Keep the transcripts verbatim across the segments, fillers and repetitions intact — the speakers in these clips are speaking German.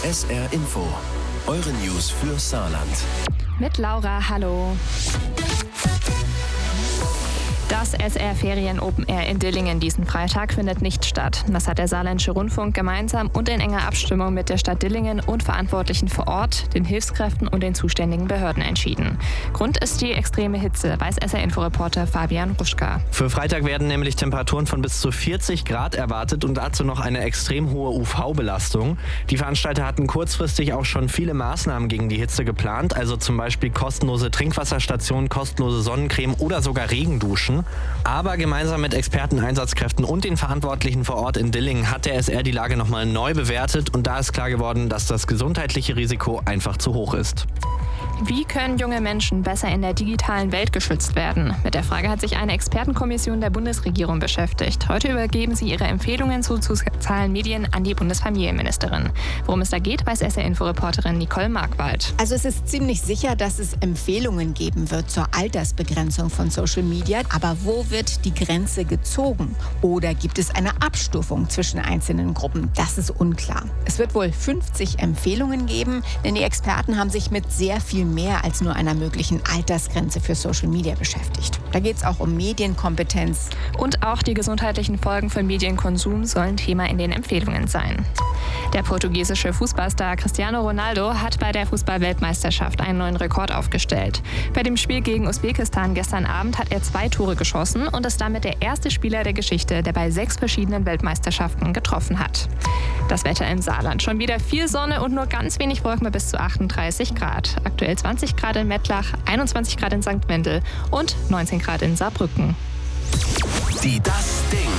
S R Info, eure News für Saarland. Mit Laura, hallo. Das S R-Ferien Open Air in Dillingen diesen Freitag findet nicht statt. Das hat der Saarländische Rundfunk gemeinsam und in enger Abstimmung mit der Stadt Dillingen und Verantwortlichen vor Ort, den Hilfskräften und den zuständigen Behörden entschieden. Grund ist die extreme Hitze, weiß S R-Inforeporter Fabian Ruschka. Für Freitag werden nämlich Temperaturen von bis zu vierzig Grad erwartet und dazu noch eine extrem hohe U V-Belastung. Die Veranstalter hatten kurzfristig auch schon viele Maßnahmen gegen die Hitze geplant, also zum Beispiel kostenlose Trinkwasserstationen, kostenlose Sonnencreme oder sogar Regenduschen. Aber gemeinsam mit Experten, Einsatzkräften und den Verantwortlichen vor Ort in Dillingen hat der S R die Lage nochmal neu bewertet und da ist klar geworden, dass das gesundheitliche Risiko einfach zu hoch ist. Wie können junge Menschen besser in der digitalen Welt geschützt werden? Mit der Frage hat sich eine Expertenkommission der Bundesregierung beschäftigt. Heute übergeben sie ihre Empfehlungen zu sozialen Medien an die Bundesfamilienministerin. Worum es da geht, weiß S R-Inforeporterin Nicole Markwald. Also es ist ziemlich sicher, dass es Empfehlungen geben wird zur Altersbegrenzung von Social Media. Aber wo wird die Grenze gezogen? Oder gibt es eine Abstufung zwischen einzelnen Gruppen? Das ist unklar. Es wird wohl fünfzig Empfehlungen geben, denn die Experten haben sich mit sehr viel mehr als nur einer möglichen Altersgrenze für Social Media beschäftigt. Da geht es auch um Medienkompetenz. Und auch die gesundheitlichen Folgen von Medienkonsum sollen Thema in den Empfehlungen sein. Der portugiesische Fußballstar Cristiano Ronaldo hat bei der Fußball-Weltmeisterschaft einen neuen Rekord aufgestellt. Bei dem Spiel gegen Usbekistan gestern Abend hat er zwei Tore geschossen und ist damit der erste Spieler der Geschichte, der bei sechs verschiedenen Weltmeisterschaften getroffen hat. Das Wetter im Saarland. Schon wieder viel Sonne und nur ganz wenig Wolken bei bis zu achtunddreißig Grad. Aktuell zwanzig Grad in Mettlach, einundzwanzig Grad in Sankt Wendel und neunzehn Grad in Saarbrücken. Die Das Ding.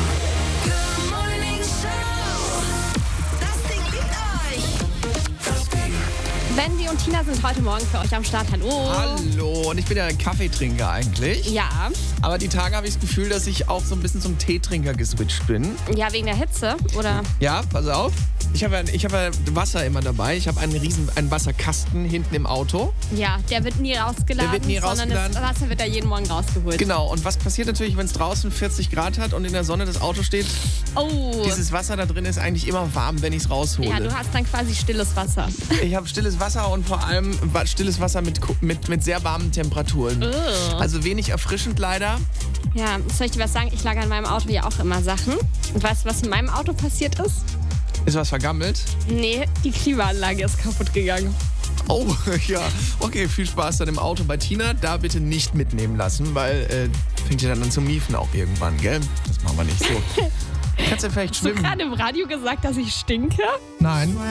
Wendy und Tina sind heute Morgen für euch am Start. Hallo. Hallo, und ich bin ja ein Kaffeetrinker eigentlich. Ja. Aber die Tage habe ich das Gefühl, dass ich auch so ein bisschen zum Teetrinker geswitcht bin. Ja, wegen der Hitze, oder? Ja, pass auf. Ich habe ja, ich habe ja Wasser immer dabei. Ich habe einen riesen einen Wasserkasten hinten im Auto. Ja, der wird nie rausgeladen, Der wird nie sondern rausgeladen. das Wasser wird da jeden Morgen rausgeholt. Genau, und was passiert natürlich, wenn es draußen vierzig Grad hat und in der Sonne das Auto steht? Oh. Dieses Wasser da drin ist eigentlich immer warm, wenn ich es raushole. Ja, du hast dann quasi stilles Wasser. Ich habe stilles Wasser und vor allem wa- stilles Wasser mit, Ku- mit, mit sehr warmen Temperaturen. Oh. Also wenig erfrischend leider. Ja, soll ich dir was sagen? Ich lagere in meinem Auto ja auch immer Sachen. Und weißt du, was in meinem Auto passiert ist? Ist was vergammelt? Nee, die Klimaanlage ist kaputt gegangen. Oh, ja. Okay, viel Spaß dann im Auto bei Tina. Da bitte nicht mitnehmen lassen, weil äh, fängt ja dann an zu miefen auch irgendwann, gell? Das machen wir nicht so. Kannst du vielleicht Hast du schwimmen? gerade im Radio gesagt, dass ich stinke? Nein.